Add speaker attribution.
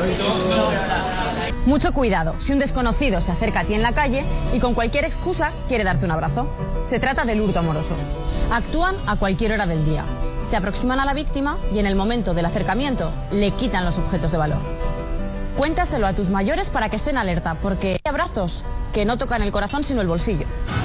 Speaker 1: Mucho cuidado si un desconocido se acerca a ti en la calle y con cualquier excusa quiere darte un abrazo. Se trata del hurto amoroso. Actúan a cualquier hora del día. Se aproximan a la víctima y en el momento del acercamiento le quitan los objetos de valor. Cuéntaselo a tus mayores para que estén alerta, porque hay abrazos que no tocan el corazón sino el bolsillo.